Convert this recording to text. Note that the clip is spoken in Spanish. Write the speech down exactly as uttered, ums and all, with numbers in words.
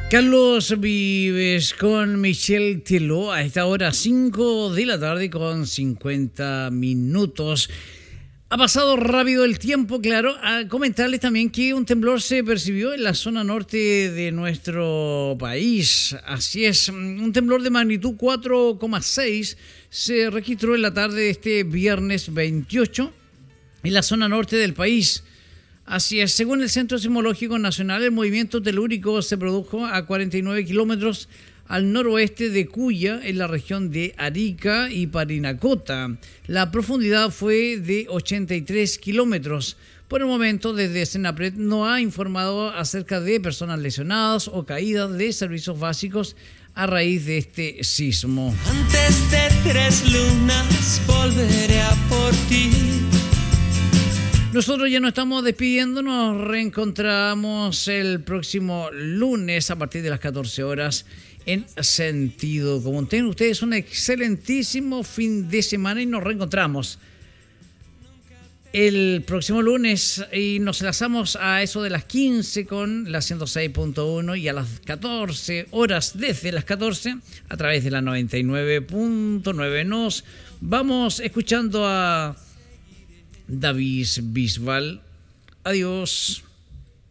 Carlos Vives con Michel Teló a esta hora cinco de la tarde con cincuenta minutos. Ha pasado rápido el tiempo, claro. A comentarles también que un temblor se percibió en la zona norte de nuestro país. Así es, un temblor de magnitud cuatro coma seis se registró en la tarde de este viernes veintiocho en la zona norte del país. Así es, según el Centro Sismológico Nacional, el movimiento telúrico se produjo a cuarenta y nueve kilómetros al noroeste de Cuya, en la región de Arica y Parinacota. La profundidad fue de ochenta y tres kilómetros. Por el momento, desde Senapred no ha informado acerca de personas lesionadas o caídas de servicios básicos a raíz de este sismo. Antes de tres lunas volveré a por ti. Nosotros ya nos estamos despidiendo, nos reencontramos el próximo lunes a partir de las catorce horas en Sentido Común. Tengan ustedes un excelentísimo fin de semana y nos reencontramos el próximo lunes y nos enlazamos a eso de las quince con la ciento seis punto uno y a las catorce horas, desde las catorce, a través de la noventa y nueve punto nueve. Nos vamos escuchando a David Bisbal. Adiós.